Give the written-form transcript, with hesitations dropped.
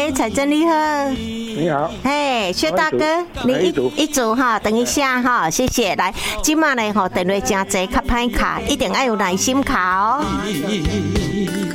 喂，彩珍你好。 你好， 嘿，薛大哥，你一组哈，等一下哈，谢谢。来，今晚呢吼，电话真济，较歹卡，一定要有耐心卡哦。